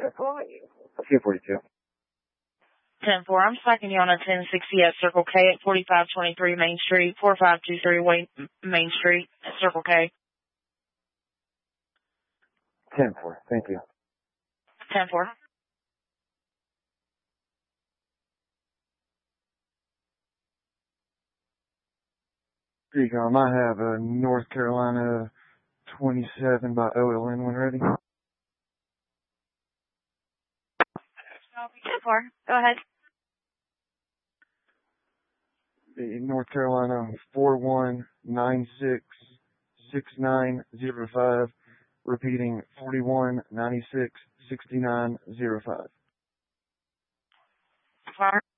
242. 10-4. I'm stacking you on a 1060 at Circle K at 4523 Main Street, 4523 Main Street at Circle K. 10-4. Thank you. 10-4. Decom, I have a North Carolina 27 by OLN when ready. 10-4. Go ahead. The North Carolina 41966905. Repeating 41966905. Fire.